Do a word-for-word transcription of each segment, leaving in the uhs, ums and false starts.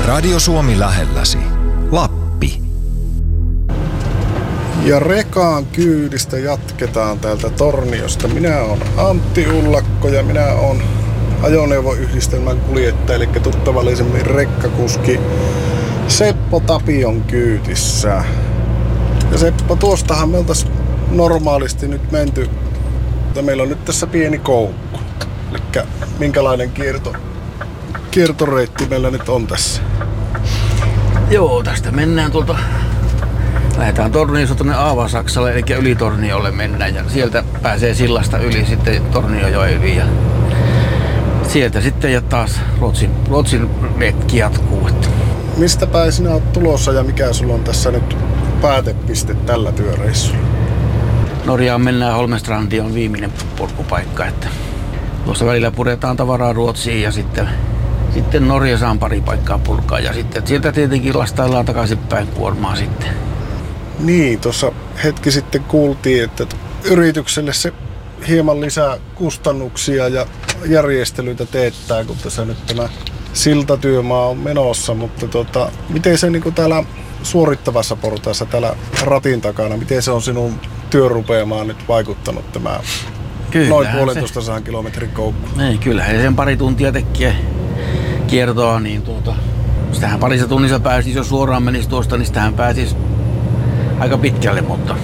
Radio Suomi lähelläsi. Lappi. Ja rekaan kyydistä jatketaan täältä Torniosta. Minä olen Antti Ullakko ja minä olen ajoneuvoyhdistelmän kuljettaja, eli tuttavallisemmin rekkakuski Seppo Tapion kyytissä. Ja Seppo, tuostahan me oltaisiin normaalisti nyt menty, mutta meillä on nyt tässä pieni koukku. Eli minkälainen kierto, kiertoreitti meillä nyt on tässä? Joo, tästä mennään tuolta, lähdetään Torniosta tuonne Aavasaksalle, eli yli Torniolle mennään ja sieltä pääsee sillasta yli sitten Torniojoen yli ja sieltä sitten ja taas Ruotsin, Ruotsin retki jatkuu. Mistä päin sinä olet tulossa ja mikä sulla on tässä nyt päätepiste tällä työreissulla? Norjaan mennään, Holmestrandi on viimeinen purkupaikka, että tuossa välillä puretaan tavaraa Ruotsiin ja sitten, sitten Norjassa on pari paikkaa purkaa ja sitten sieltä tietenkin lastaillaan takaisinpäin kuormaa sitten. Niin, tuossa hetki sitten kuultiin, että yritykselle se hieman lisää kustannuksia ja järjestelyitä teettää, kun tässä nyt tämä siltatyömaa on menossa, mutta tota, miten se niin kuin täällä suorittavassa portaassa täällä ratin takana, miten se on sinun työrupeamaan nyt vaikuttanut tämä kyllähän noin puolentoista sadan kilometrin koukku? Ei, kyllähän sen pari tuntia tekee kiertoa, niin tuota, sitähän parissa tunnissa pääsisi, jos suoraan menisi tuosta, niin sitähän pääsisi aika pitkälle, mutta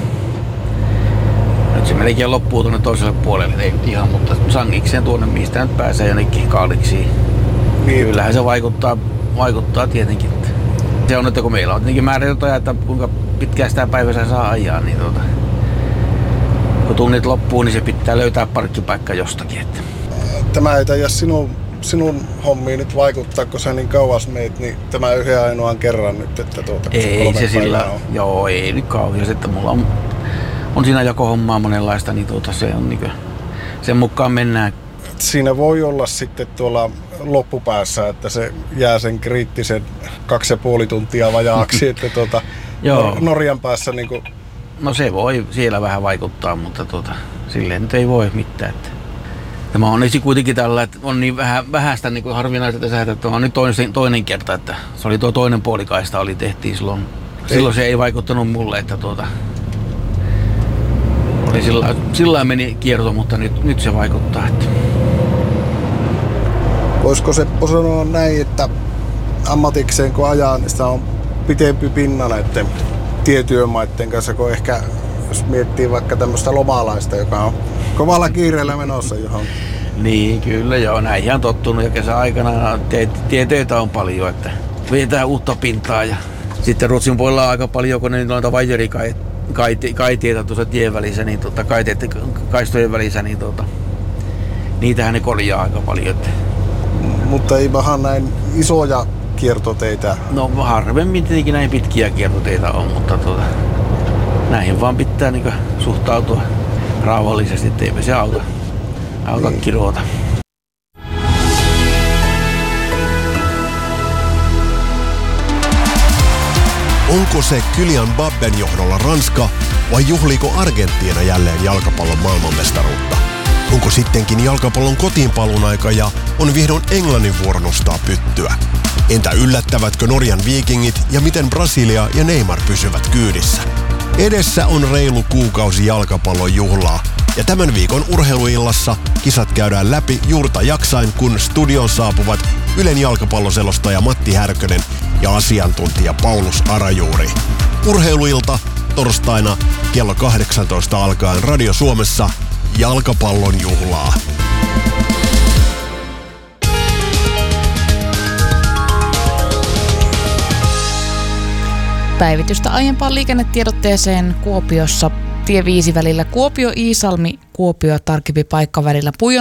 nyt se melkein loppuu tuonne toiselle puolelle, ei ihan, mutta sangikseen tuonne, mistä nyt pääsee jonnekin kaaliksiin. Niin. Kyllähän se vaikuttaa, vaikuttaa tietenkin. Se on, että kun meillä on tietenkin määriteltyä, että kuinka pitkään sitä päivässä saa ajaa, niin tuota, kun tunnit loppuu, niin se pitää löytää parkkipaikka jostakin. Että. Tämä ei taida sinun, sinun hommiin nyt vaikuttaa, kun sä niin kauas meet, niin tämä yhden ainoan kerran nyt, että tuota, ei se sillä, on. Joo, ei nyt kauheasti, että mulla on, on siinä jakohommaa monenlaista, niin tuota, se on niin sen mukaan mennään. Siinä voi olla sitten tuolla loppupäässä, että se jää sen kriittisen kaksi ja puoli tuntia vajaaksi, että tuota, Norjan päässä niin kuin. No se voi siellä vähän vaikuttaa, mutta tuota, silleen nyt ei voi mitään. Että. Tämä on esi kuitenkin tällä, että on niin vähän, vähäistä niin kuin harvinaista sähköä, että on nyt toinen, toinen kerta, että se oli tuo toinen puolikaista, oli tehtiin silloin. Ei. Silloin se ei vaikuttanut mulle, että tuota, oli sillä, sillä meni kierto, mutta nyt, nyt se vaikuttaa. Että. Voisiko Seppo sanoa näin, että ammatikseen kun ajaa, niin sitä on pitempi pinna näiden tietyömaiden kanssa, kun ehkä jos miettii vaikka tämmöistä lomalaista, joka on kovalla kiireellä menossa johon. Niin, kyllä joo, näihin on tottunut ja kesäaikana tietöitä on paljon, että vietään uutta pintaa ja sitten Ruotsin puolella on aika paljon, kun ne noita vaijerikaiteita tuossa tien välissä, niin tuota, kaiteiden, kaistojen välissä, niin tuota, niitähän ne korjaa aika paljon. Että. Mutta ei vähän näin isoja kiertoteitä. No harvemmin tietenkin näin pitkiä kiertoteitä on, mutta tuota, näihin vaan pitää niin suhtautua rauhallisesti, ettei se auta, auta niin. Kiroota. Onko se Kylian Mbappen johdolla Ranska vai juhliiko Argentiina jälleen jalkapallon maailmanmestaruutta? Onko sittenkin jalkapallon kotiinpaluun aika ja on vihdoin Englannin vuoro nostaa pyttyä? Entä yllättävätkö Norjan Vikingit ja miten Brasilia ja Neymar pysyvät kyydissä? Edessä on reilu kuukausi jalkapallon juhlaa ja tämän viikon urheiluillassa kisat käydään läpi juurta jaksain, kun studioon saapuvat Ylen jalkapalloselostaja Matti Härkönen ja asiantuntija Paulus Arajuuri. Urheiluilta torstaina kello kahdeksantoista alkaen Radio Suomessa jalkapallon juhlaa. Päivitystä aiempaan liikennetiedotteeseen Kuopiossa tie viisi välillä Kuopio-Iisalmi, Kuopio tarkempi paikka välillä Pujon